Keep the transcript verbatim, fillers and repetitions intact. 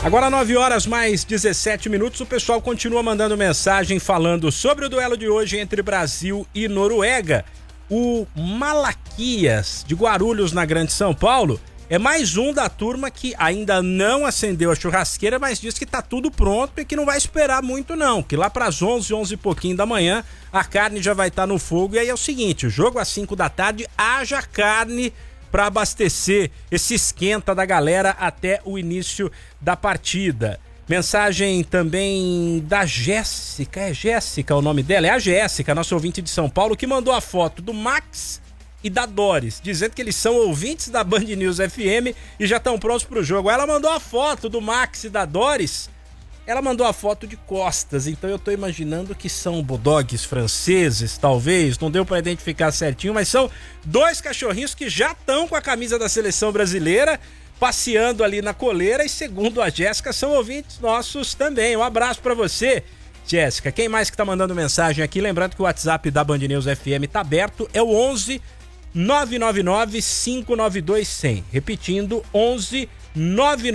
Agora nove horas mais dezessete minutos, o pessoal continua mandando mensagem falando sobre o duelo de hoje entre Brasil e Noruega. O Malaquias, de Guarulhos, na Grande São Paulo, é mais um da turma que ainda não acendeu a churrasqueira, mas diz que tá tudo pronto e que não vai esperar muito não, que lá pras onze, onze e pouquinho da manhã, a carne já vai estar no fogo. E aí é o seguinte, o jogo às cinco da tarde, haja carne para abastecer esse esquenta da galera até o início da partida. Mensagem também da Jéssica, é Jéssica o nome dela? É a Jéssica, nossa ouvinte de São Paulo, que mandou a foto do Max e da Doris, dizendo que eles são ouvintes da Band News F M e já estão prontos pro jogo. Ela mandou a foto do Max e da Doris, ela mandou a foto de costas, então eu tô imaginando que são bulldogs franceses, talvez, não deu pra identificar certinho, mas são dois cachorrinhos que já estão com a camisa da seleção brasileira, passeando ali na coleira, e segundo a Jéssica, são ouvintes nossos também. Um abraço pra você, Jéssica. Quem mais que tá mandando mensagem aqui? Lembrando que o WhatsApp da Band News F M tá aberto, é o onze nove nove nove cinco nove dois zero zero. Repetindo, onze nove nove